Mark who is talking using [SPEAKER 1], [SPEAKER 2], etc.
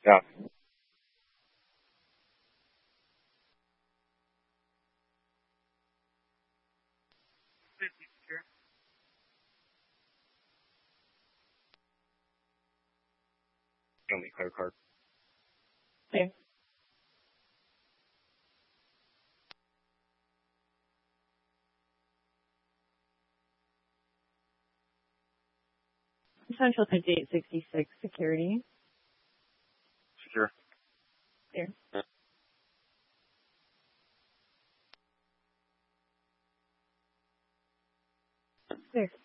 [SPEAKER 1] Yeah. Only clear card.
[SPEAKER 2] Clear. Central 5866 security.
[SPEAKER 1] Secure.
[SPEAKER 2] Clear. Clear.